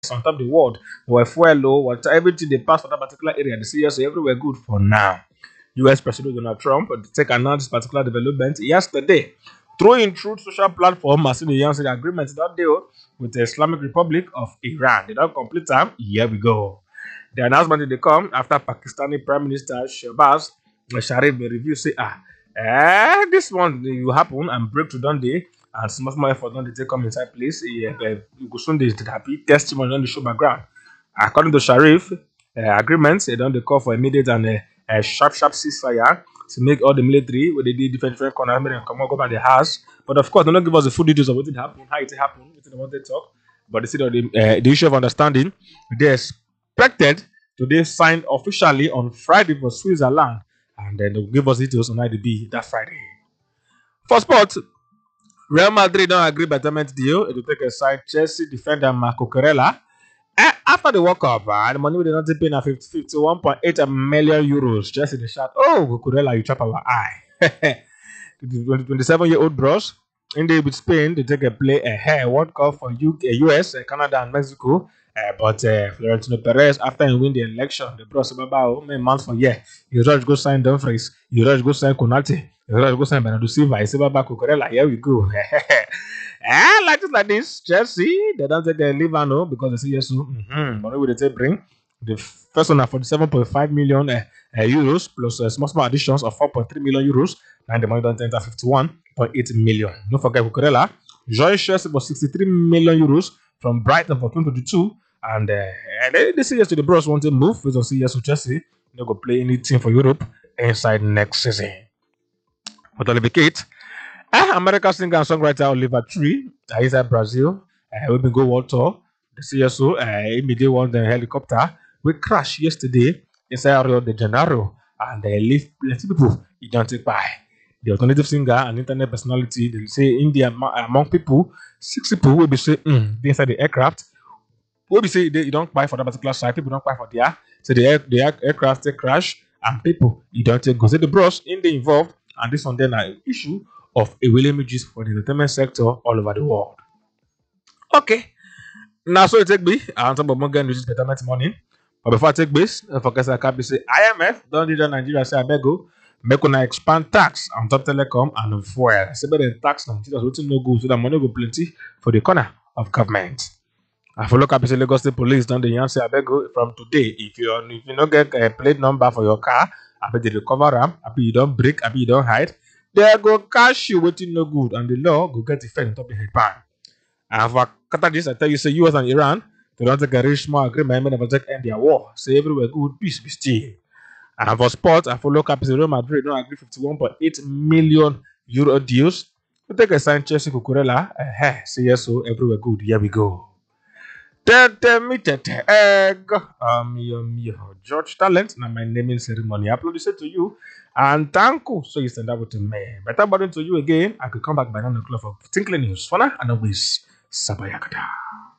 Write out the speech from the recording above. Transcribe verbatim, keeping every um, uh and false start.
on top of the world, were fuel low, what everything they pass for that particular area, the C S O everywhere good for now. U S President Donald Trump take announced this particular development yesterday through in truth social platform as the announced the agreement that deal with the Islamic Republic of Iran. They don't complete time. Here we go. The announcement they come after Pakistani Prime Minister Shehbaz Sharif review say ah eh, this one will happen and breakthrough done day and small small effort done they take come inside place. Yeah, uh, go soon they happy testimony on the show background. According to Sharif, uh, agreements they don't they call for immediate and uh, uh, sharp sharp ceasefire to make all the military where they did different different corners make them come over the house. But of course, they don't give us the full details of what it happened, how it happened, what they want to talk. But they see that the, uh, the issue of understanding, they expected to they sign officially on Friday for Switzerland, and then they'll give us details on I D B that Friday. For sports, Real Madrid don't agree betterment deal. It will take aside Chelsea defender Marco Corella. Eh, after the World Cup, uh, the money we did not pay now fifty-one point eight million euros just in the shot. Oh, Corella, you chop our eye. The twenty-seven-year-old bros in the with Spain, they take a play ahead World Cup for U K, U S, uh, Canada, and Mexico. Uh, but uh, Florentino Perez, after he win the election, the bros about many months for year. You rush go sign Dumfries, you rush go sign Konate, you rush go sign Bernardo Silva. I say back Cucurella. Here we go. Eh, like this, like this. Chelsea, they don't take a leave no because they say yes. Mm-hmm. But we they bring the first one at forty-seven point five million uh, uh, euros plus uh, small small additions of four point three million euros. And the money don't enter fifty-one point eight million. Don't forget Cucurella joined Chelsea for sixty-three million euros from Brighton for twenty twenty-two. And uh, they, they say yes to the bros want to move. We don't see yes to Chelsea. They go play any team for Europe inside next season. But Oliver Kate, uh, American singer and songwriter Oliver Tree, uh, inside Brazil, uh, we been go world tour. The C S O, uh, immediately won the helicopter. We crashed yesterday inside Rio de Janeiro, and they leave plenty people. You don't take by. The alternative singer and internet personality, they say India among people, six people will be say mm, inside the aircraft. Will be say they you don't buy for that particular side, people don't buy for there. So the air, the air, aircraft they crash and people you don't take go. So the bros in the involved, and this one then an issue of a will images for the entertainment sector all over the world. Okay. Now so it take me and some of Morgan news betterment morning. But before I take this, for case I can say I M F don't need Nigeria say I beg go. Make una expand tax on top telecom and fuel. Say better tax on Nigerians waiting no go so that money go plenty for the corner of government. I follow up say Lagos State Police done the answer I beg go from today. If you if you don't get a plate number for your car, I bet they recover them, I bet you don't break, I bet you don't hide, they go cash you waiting no good and the law go get effect on top of the headband. And for Qatar this I tell you say U S and Iran, they don't take a rich small agreement, never take end their war. Say everywhere good, peace be still. And for sports, I follow up Real Madrid don't agree fifty-one point eight million euro deals. We take a sign Chelsea Cucurella, eh, say yes so everywhere good. Here we go. Tete me tete egg. Um, your George Talent. Now my naming ceremony. I upload it to you. And thank you. So you send that to me. Better button to you again. I could come back by nine o'clock for Tinkling News. For now, and always Sabayakata.